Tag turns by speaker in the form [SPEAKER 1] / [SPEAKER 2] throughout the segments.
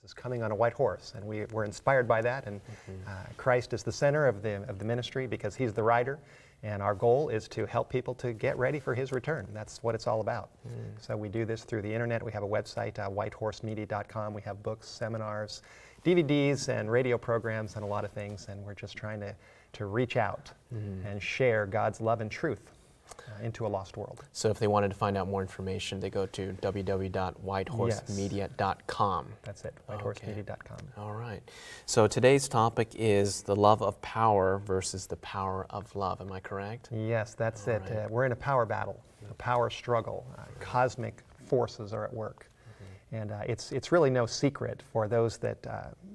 [SPEAKER 1] is coming on a white horse, and we're inspired by that, and Christ is the center of the ministry because he's the rider, and our goal is to help people to get ready for his return. That's what it's all about. So we do this through the internet. We have a website, whitehorsemedia.com. We have books, seminars, DVDs, and radio programs, and a lot of things, and we're just trying to reach out and share God's love and truth into a lost world.
[SPEAKER 2] So if they wanted to find out more information, they go to www.whitehorsemedia.com.
[SPEAKER 1] That's it, whitehorsemedia.com.
[SPEAKER 2] All right. So today's topic is the love of power versus the power of love. Am I correct?
[SPEAKER 1] Yes, that's
[SPEAKER 2] All
[SPEAKER 1] it.
[SPEAKER 2] right.
[SPEAKER 1] We're in a power battle, a power struggle. Cosmic forces are at work. And it's really no secret for those that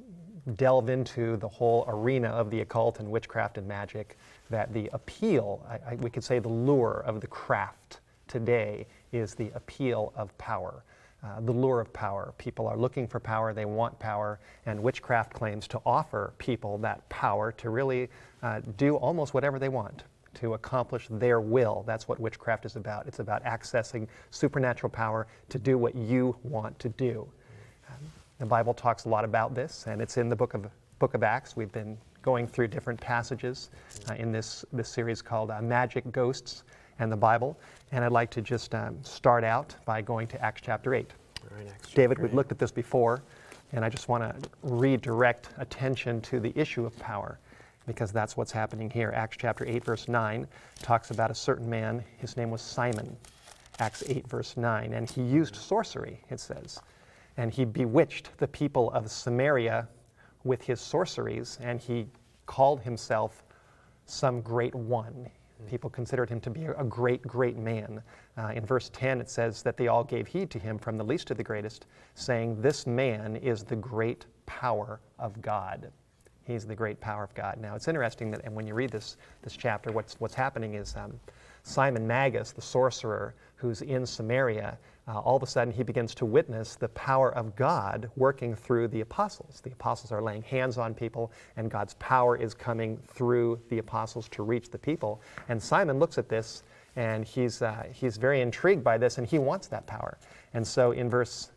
[SPEAKER 1] delve into the whole arena of the occult and witchcraft and magic that the appeal, we could say the lure of the craft today is the appeal of power. The lure of power. People are looking for power, they want power, and witchcraft claims to offer people that power to really do almost whatever they want, to accomplish their will. That's what witchcraft is about. It's about accessing supernatural power to do what you want to do. The Bible talks a lot about this, and it's in the book of Acts. We've been going through different passages in this series called Magic, Ghosts, and the Bible. And I'd like to just start out by going to Acts chapter 8.
[SPEAKER 2] All right, Acts
[SPEAKER 1] David,
[SPEAKER 2] chapter
[SPEAKER 1] we've
[SPEAKER 2] 8.
[SPEAKER 1] looked at this before, and I just want to redirect attention to the issue of power, because that's what's happening here. Acts chapter 8, verse 9 talks about a certain man. His name was Simon. Acts 8, verse 9. And he used sorcery, it says. And he bewitched the people of Samaria with his sorceries, and he called himself some great one. People considered him to be a great, great man. In verse 10, it says that they all gave heed to him from the least to the greatest, saying, "This man is the great power of God." He's the great power of God. Now, it's interesting that, and when you read this chapter, what's happening is Simon Magus, the sorcerer who's in Samaria, all of a sudden he begins to witness the power of God working through the apostles. The apostles are laying hands on people, and God's power is coming through the apostles to reach the people. And Simon looks at this, and he's very intrigued by this, and he wants that power. And so in verse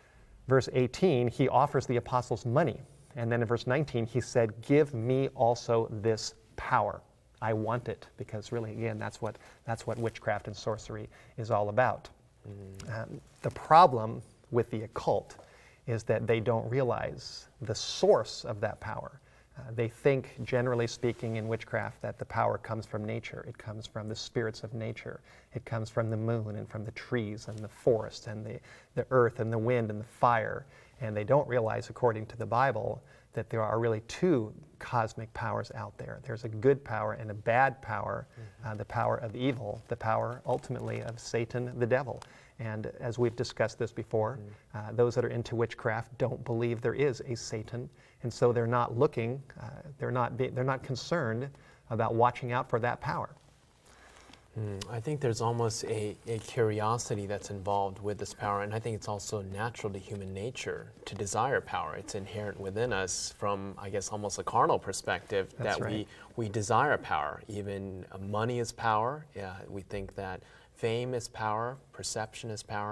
[SPEAKER 1] 18, he offers the apostles money. And then in verse 19, he said, "Give me also this power. I want it," because really, again, that's what witchcraft and sorcery is all about. The problem with the occult is that they don't realize the source of that power. They think, generally speaking, in witchcraft, that the power comes from nature. It comes from the spirits of nature. It comes from the moon and from the trees and the forests and the earth and the wind and the fire. And they don't realize, according to the Bible, that there are really two cosmic powers out there. There's a good power and a bad power, the power of evil, the power ultimately of Satan, the devil. And as we've discussed this before, those that are into witchcraft don't believe there is a Satan, and so they're not looking, they're not concerned about watching out for that power.
[SPEAKER 2] I think there's almost a curiosity that's involved with this power, and I think it's also natural to human nature to desire power. It's inherent within us from, I guess, almost a carnal perspective.
[SPEAKER 1] That's
[SPEAKER 2] that
[SPEAKER 1] right.
[SPEAKER 2] we desire power. Even money is power. We think that fame is power, perception is power.